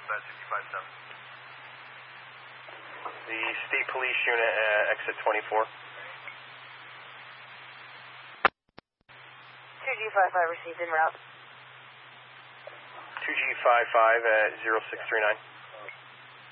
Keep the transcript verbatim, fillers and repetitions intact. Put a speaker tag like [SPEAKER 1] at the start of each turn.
[SPEAKER 1] dispatch two G five seven.
[SPEAKER 2] The State Police Unit, uh, exit twenty-four.
[SPEAKER 3] two G five five received en route.
[SPEAKER 2] two G five five at zero six three nine.